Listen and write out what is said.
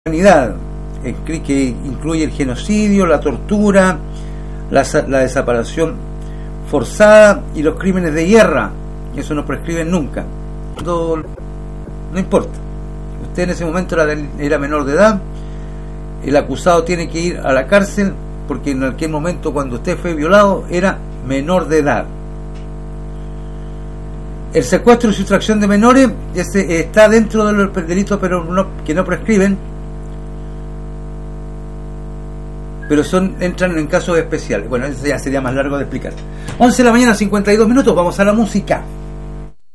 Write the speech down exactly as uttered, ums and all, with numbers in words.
humanidad, que incluye el genocidio, la tortura, la, la desaparición forzada y los crímenes de guerra. Eso no prescriben nunca. No, no importa. Usted en ese momento era, era menor de edad, el acusado tiene que ir a la cárcel porque en aquel momento cuando usted fue violado era menor de edad. El secuestro y sustracción de menores ese, está dentro de los delitos pero no, que no prescriben, pero son entran en casos especiales. Bueno, eso ya sería más largo de explicar. once de la mañana, cincuenta y dos minutos, vamos a la música.